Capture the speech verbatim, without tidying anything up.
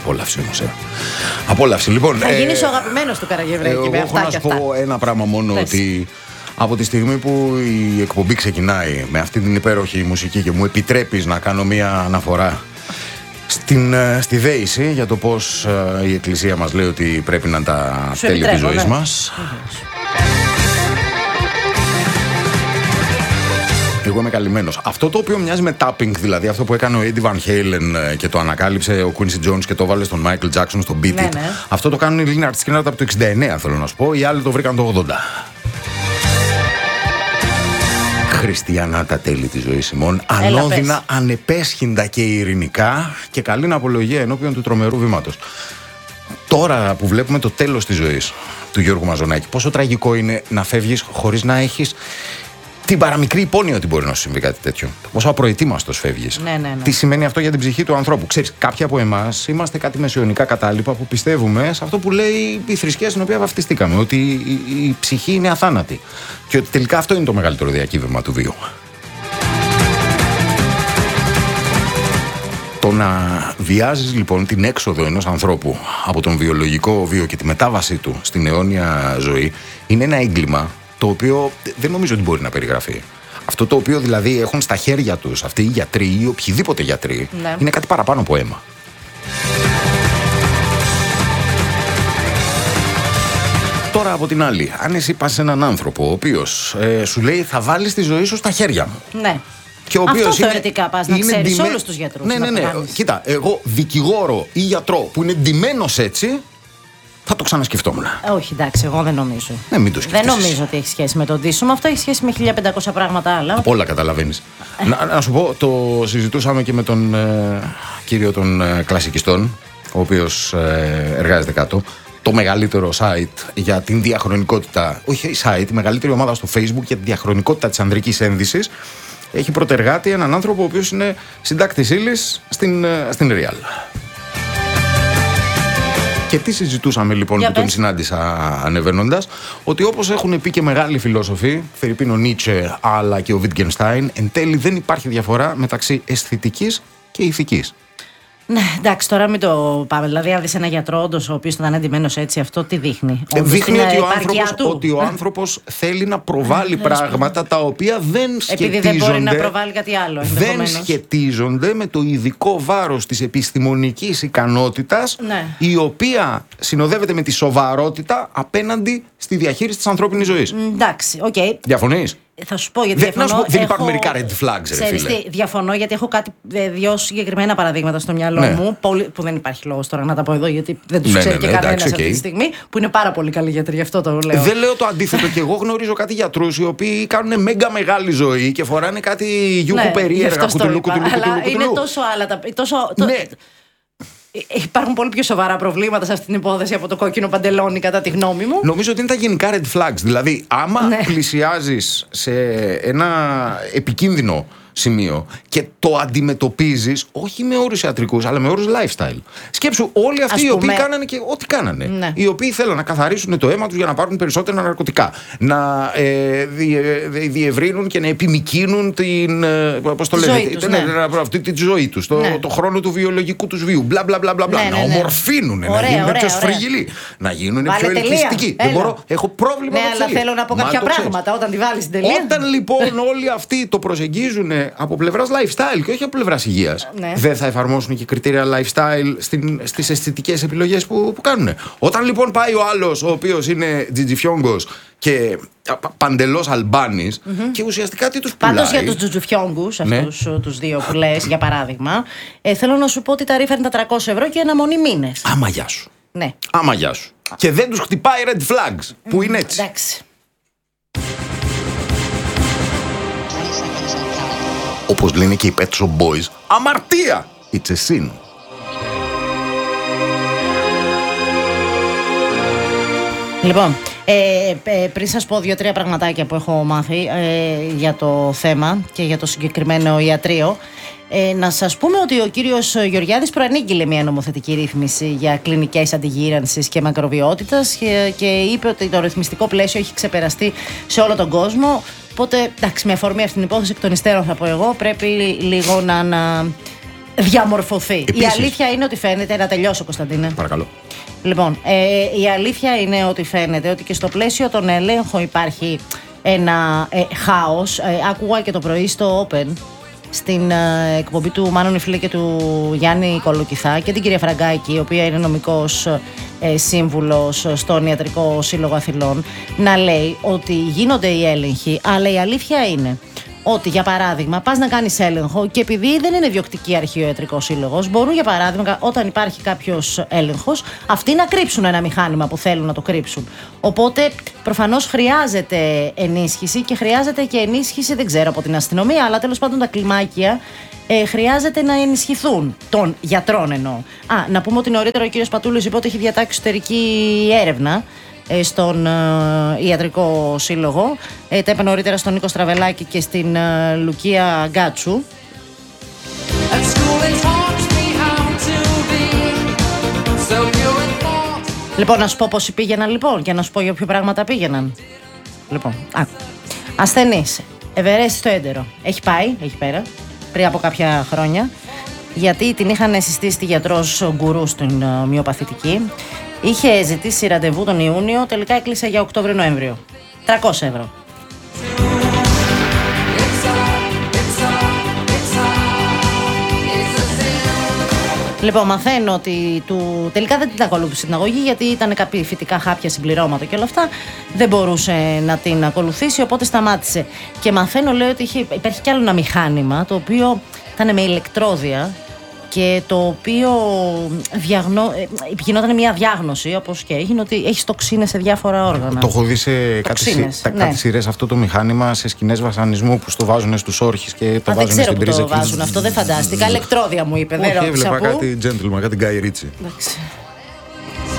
απόλαυση όμως. Ε. Απόλαυση. Λοιπόν, θα ε, γίνεις ο αγαπημένος του Καραγευρέκη ε, με αυτά έχω και να σου αυτά. πω ένα πράγμα μόνο. Πες. Ότι από τη στιγμή που η εκπομπή ξεκινάει με αυτή την υπέροχη μουσική και μου επιτρέπεις να κάνω μια αναφορά στην, στη δέηση για το πώς uh, η Εκκλησία μας λέει ότι πρέπει να τα Σου τέλη της ζωής ναι. μας. Εγώ είμαι καλυμμένος. Αυτό το οποίο μοιάζει με tapping, δηλαδή αυτό που έκανε ο Eddie Van Halen και το ανακάλυψε ο Quincy Jones και το βάλε στον Michael Jackson στο Beat It, ναι, ναι. Αυτό το κάνουν οι Lynyrd Skynyrd από το εξήντα εννέα, θέλω να σου πω. Οι άλλοι το βρήκαν το ογδόντα. Χριστιανά τα τέλη της ζωής, Σιμών. Ανώδυνα, ανεπέσχυντα και ειρηνικά και καλή απολογία ενώπιον του τρομερού βήματος. Τώρα που βλέπουμε το τέλος της ζωής του Γιώργου Μαζονάκη, πόσο τραγικό είναι να φεύγεις χωρίς να έχεις την παραμικρή υπόνοια ότι μπορεί να σου συμβεί κάτι τέτοιο. Πόσο απροετοίμαστος φεύγεις. Ναι, ναι, ναι. Τι σημαίνει αυτό για την ψυχή του ανθρώπου. Ξέρεις, κάποιοι από εμάς είμαστε κάτι μεσαιωνικά κατάλοιπα που πιστεύουμε σε αυτό που λέει η θρησκεία στην οποία βαφτιστήκαμε. Ότι η, η, η ψυχή είναι αθάνατη. Και ότι τελικά αυτό είναι το μεγαλύτερο διακύβευμα του βίου. Το να βιάζεις λοιπόν την έξοδο ενός ανθρώπου από τον βιολογικό βίο και τη μετάβασή του στην αιώνια ζωή είναι ένα έγκλημα το οποίο δεν νομίζω ότι μπορεί να περιγραφεί. Αυτό το οποίο δηλαδή έχουν στα χέρια τους αυτοί οι γιατροί ή οποιοδήποτε γιατροί, ναι, είναι κάτι παραπάνω από αίμα. Τώρα από την άλλη, αν εσύ πας σε έναν άνθρωπο ο οποίος ε, σου λέει θα βάλεις τη ζωή σου στα χέρια μου. Ναι. Και ο αυτό είναι, θεωρητικά πας να ξέρεις ντυμε... όλους τους γιατρούς. Ναι, ναι, ναι. Κοίτα, εγώ δικηγόρο ή γιατρό που είναι ντυμένος έτσι, θα το ξανασκεφτόμουν. Ε, όχι, εντάξει, εγώ δεν νομίζω. Ναι, μην το σκεφτείς. Δεν νομίζω ότι έχει σχέση με το ντύσιμο. Αυτό έχει σχέση με χίλια πεντακόσια πράγματα άλλα. Από όλα καταλαβαίνεις. να, να σου πω, το συζητούσαμε και με τον ε, κύριο των ε, κλασικιστών, ο οποίος ε, εργάζεται κάτω. Το μεγαλύτερο site για την διαχρονικότητα, όχι site, η μεγαλύτερη ομάδα στο Facebook για τη διαχρονικότητα της ανδρικής ένδυσης. Έχει πρωτεργάτη έναν άνθρωπο ο οποίος είναι συντάκτης ύλης στην, στην Real. Και τι συζητούσαμε λοιπόν για που πες. Τον συνάντησα ανεβαίνοντας, ότι όπως έχουν πει και μεγάλοι φιλόσοφοι, φερειπίν ο Νίτσε αλλά και ο Βίτγκενστάιν, εν τέλει δεν υπάρχει διαφορά μεταξύ αισθητικής και ηθικής. Ναι, εντάξει, τώρα μην το πάμε. Δηλαδή, αν δεις ένα γιατρό, όντως, ο οποίος ήταν εντυμένος έτσι, αυτό τι δείχνει. Ε, δείχνει ότι ο, άνθρωπος, ότι ο άνθρωπος θέλει να προβάλλει πράγματα τα οποία δεν σχετίζονται. Επειδή δεν μπορεί να προβάλλει κάτι άλλο. Δεν σχετίζονται με το ειδικό βάρος της επιστημονικής ικανότητας, ναι, η οποία συνοδεύεται με τη σοβαρότητα απέναντι στη διαχείριση της ανθρώπινης ζωής. Εντάξει, οκ. Okay. Διαφωνείς? Θα σου πω γιατί δεν, διαφωνώ. Πω, δεν έχω... υπάρχουν μερικά red flags, ρε φίλε. Τι, διαφωνώ γιατί έχω κάτι, δύο συγκεκριμένα παραδείγματα στο μυαλό, ναι, μου. Πολύ, που δεν υπάρχει λόγος τώρα να τα πω εδώ γιατί δεν τους ναι, ξέρει ναι, ναι, και κανένας okay. αυτή τη στιγμή. Που είναι πάρα πολύ καλοί γιατροί, γι' αυτό το λέω. Δεν λέω το αντίθετο. Και εγώ γνωρίζω κάτι γιατρούς οι οποίοι κάνουν μέγα μεγάλη ζωή και φοράνε κάτι γιούχου ναι, περίεργα. Κουτουλού, κουτουλού, αλλά κουτουλού, είναι κουτουλού. τόσο άλλα τα. Τόσο, το... ναι. Υπάρχουν πολύ πιο σοβαρά προβλήματα σε αυτή την υπόθεση από το κόκκινο παντελόνι, κατά τη γνώμη μου. Νομίζω ότι είναι τα γενικά red flags. Δηλαδή, άμα ναι. πλησιάζεις σε ένα επικίνδυνο σημείο και το αντιμετωπίζεις όχι με όρους ιατρικούς αλλά με όρους lifestyle. Σκέψου όλοι αυτοί Ας οι οποίοι πούμε... κάνανε και ό,τι κάνανε. Ναι. Οι οποίοι θέλουν να καθαρίσουν το αίμα τους για να πάρουν περισσότερα ναρκωτικά. Να ε, διε, διευρύνουν και να επιμικρύνουν την. Πώς το λένε, τους, ναι. αυτή τη ζωή τους, το, ναι. το χρόνο του βιολογικού τους βίου. Μπλα μπλα μπλα μπλα. Ναι, ναι, να ναι. ομορφύνουν, να ωραία, γίνουν ωραία, πιο ωραία. σφριγγυλοί, να γίνουν Βάλε πιο ελκυστικοί. Δεν μπορώ, έχω πρόβλημα ναι, με αλλά θέλω να πω κάποια πράγματα όταν τη βάλεις στην τελεία. Όταν λοιπόν όλοι αυτοί το προσεγγίζουν από πλευράς lifestyle και όχι από πλευράς υγείας, ναι. δεν θα εφαρμόσουν και κριτήρια lifestyle στην, στις αισθητικές επιλογές που, που κάνουν. Όταν λοιπόν πάει ο άλλος, ο οποίος είναι τζιτζιφιόγκος και παντελώς Αλμπάνης, mm-hmm. και ουσιαστικά τι τους πουλάει. Πάντως για τους τζιτζιφιόγκους, αυτούς ναι. τους δύο που λες, για παράδειγμα, ε, θέλω να σου πω ότι τα ρήφα είναι τα τριακόσια ευρώ και αναμονή μήνες. Άμα γεια σου. Ναι. Άμα γεια σου. Και δεν τους χτυπάει red flags, που mm, είναι έτσι. Εντάξει. Όπως λένε και οι Pet Shop Boys, αμαρτία! It's a sin. Λοιπόν, ε, ε, πριν σας πω δύο-τρία πραγματάκια που έχω μάθει ε, για το θέμα και για το συγκεκριμένο ιατρείο, ε, να σας πούμε ότι ο κύριος Γεωργιάδης προανήγγειλε μια νομοθετική ρύθμιση για κλινικές αντιγύρανσης και μακροβιότητας και, και είπε ότι το ρυθμιστικό πλαίσιο έχει ξεπεραστεί σε όλο τον κόσμο. Οπότε, εντάξει, με αφορμή αυτήν την υπόθεση εκ των υστέρων θα πω εγώ, πρέπει λίγο να, να διαμορφωθεί. Επίσης, η αλήθεια είναι ότι φαίνεται. Να τελειώσω, Κωνσταντίνε. Παρακαλώ. Λοιπόν, ε, η αλήθεια είναι ότι φαίνεται ότι και στο πλαίσιο των ελέγχων υπάρχει ένα ε, χάος. Ε, άκουγα και το πρωί στο Open, στην ε, εκπομπή του Μάνου Νιφλή και του Γιάννη Κολοκυθά, και την κυρία Φραγκάκη, η οποία είναι νομικός ε, σύμβουλος στον Ιατρικό Σύλλογο Αθηνών, να λέει ότι γίνονται οι έλεγχοι, αλλά η αλήθεια είναι ότι, για παράδειγμα, πας να κάνεις έλεγχο και επειδή δεν είναι διοκτική αρχή ο Ιατρικός Σύλλογος, μπορούν, για παράδειγμα, όταν υπάρχει κάποιος έλεγχος, αυτοί να κρύψουν ένα μηχάνημα που θέλουν να το κρύψουν. Οπότε, προφανώς χρειάζεται ενίσχυση και χρειάζεται και ενίσχυση, δεν ξέρω, από την αστυνομία, αλλά τέλος πάντων τα κλιμάκια ε, χρειάζεται να ενισχυθούν, των γιατρών εννοώ. Α, να πούμε ότι νωρίτερα ο κύριος Πατούλης είπε ότι έχει διατάξει εσωτερική έρευνα στον uh, Ιατρικό Σύλλογο. Ε, τα είπε νωρίτερα στον Νίκο Στραβελάκη και στην uh, Λουκία Γκάτσου. Λοιπόν, να σου πω πώς πήγαιναν, λοιπόν, και να σου πω για ποιο πράγματα πήγαιναν. Λοιπόν, άκου. Ασθενής, ευερέστητο έντερο. Έχει πάει, έχει πέρα, πριν από κάποια χρόνια, γιατί την είχαν συστήσει τη γιατρός γκουρού στην uh, μυοπαθητική. Είχε ζητήσει ραντεβού τον Ιούνιο, τελικά έκλεισε για Οκτώβριο-Νοέμβριο. τριακόσια ευρώ. Λοιπόν, μαθαίνω ότι του... τελικά δεν την ακολούθησε την αγωγή, γιατί ήταν κάποια φυτικά χάπια, συμπληρώματα και όλα αυτά. Δεν μπορούσε να την ακολουθήσει, οπότε σταμάτησε. Και μαθαίνω, λέει, ότι είχε... υπάρχει κι άλλο ένα μηχάνημα, το οποίο ήταν με ηλεκτρόδια και το οποίο διαγνω... γινόταν μια διάγνωση, όπως και έγινε, ότι έχει τοξίνες σε διάφορα όργανα. Το έχω δει σε κάτι, ναι. κάτι σειρές αυτό το μηχάνημα, σε σκηνές βασανισμού που στο βάζουν στους όρχες και το Α, βάζουν στην πρίζα. Δεν ξέρω που το βάζουν αυτό, δεν φαντάστηκα. Ηλεκτρόδια μου είπε, δεν ρώτησα. Έβλεπα κάτι gentleman, κάτι Guy Ritchie. Εντάξει.